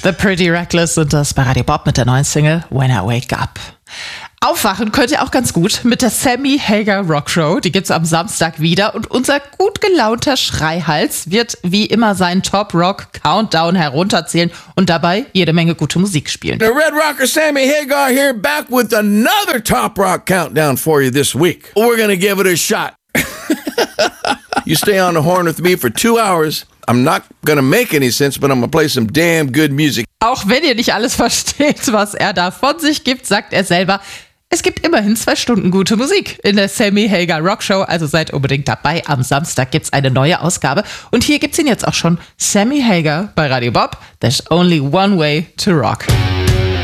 The Pretty Reckless sind das bei Radio Bob mit der neuen Single When I Wake Up. Aufwachen könnt ihr auch ganz gut mit der Sammy Hagar Rock Show. Die gibt's am Samstag wieder und unser gut gelaunter Schreihals wird wie immer seinen Top Rock Countdown herunterzählen und dabei jede Menge gute Musik spielen. The Red Rocker Sammy Hagar here, back with another Top Rock Countdown for you this week. We're gonna give it a shot. You stay on the horn with me for 2 hours. I'm not gonna make any sense, but I'm gonna play some damn good music. Auch wenn ihr nicht alles versteht, was er da von sich gibt, sagt er selber, es gibt immerhin 2 Stunden gute Musik in der Sammy Hagar Rock Show, also seid unbedingt dabei. Am Samstag gibt's eine neue Ausgabe und hier gibt's ihn jetzt auch schon, Sammy Hagar bei Radio Bob. There's only one way to rock.